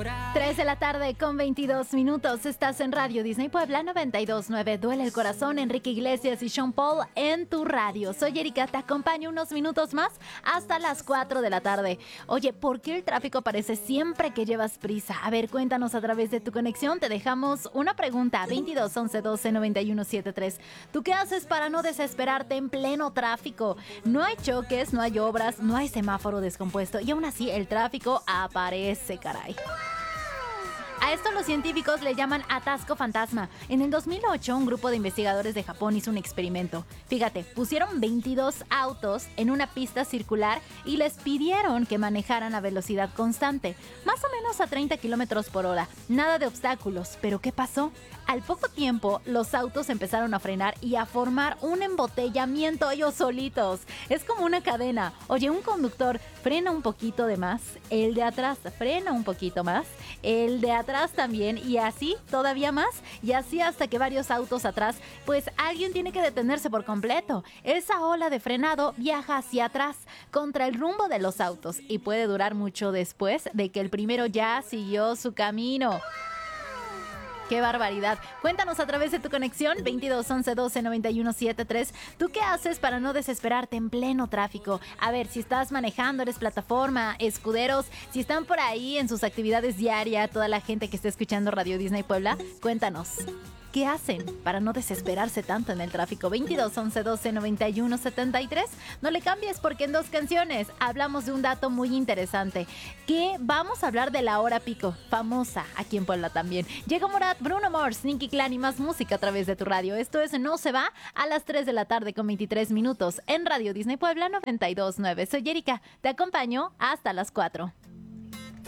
3 de la tarde con 22 minutos. Estás en Radio Disney Puebla 92.9. Duele el corazón. Enrique Iglesias y Sean Paul en tu radio. Soy Erika, te acompaño unos minutos más hasta las 4 de la tarde. Oye, ¿por qué el tráfico aparece siempre que llevas prisa? A ver, cuéntanos a través de tu conexión. Te dejamos una pregunta. 22 11 12 91 73. ¿Tú qué haces para no desesperarte en pleno tráfico? No hay choques, no hay obras, no hay semáforo descompuesto y aún así el tráfico aparece, caray. A esto los científicos le llaman atasco fantasma. En el 2008, un grupo de investigadores de Japón hizo un experimento. Fíjate, pusieron 22 autos en una pista circular y les pidieron que manejaran a velocidad constante, más o menos a 30 kilómetros por hora. Nada de obstáculos, pero ¿qué pasó? Al poco tiempo, los autos empezaron a frenar y a formar un embotellamiento ellos solitos. Es como una cadena. Oye, un conductor frena un poquito de más, el de atrás frena un poquito más, el de atrás también, y así todavía más, y así hasta que varios autos atrás, pues alguien tiene que detenerse por completo. Esa ola de frenado viaja hacia atrás, contra el rumbo de los autos, y puede durar mucho después de que el primero ya siguió su camino. ¡Qué barbaridad! Cuéntanos a través de tu conexión 22 11 12 91 73. ¿Tú qué haces para no desesperarte en pleno tráfico? A ver, si estás manejando, eres plataforma, escuderos, si están por ahí en sus actividades diarias, toda la gente que está escuchando Radio Disney Puebla, cuéntanos. ¿Qué hacen para no desesperarse tanto en el tráfico? 22 11 12 91 73. No le cambies porque en 2 canciones hablamos de un dato muy interesante. Que vamos a hablar de la hora pico, famosa aquí en Puebla también. Llega Morat, Bruno Mars, Nicky Clan y más música a través de tu radio. Esto es No Se Va a las 3 de la tarde con 23 minutos en Radio Disney Puebla 92.9. Soy Erika, te acompaño hasta las 4.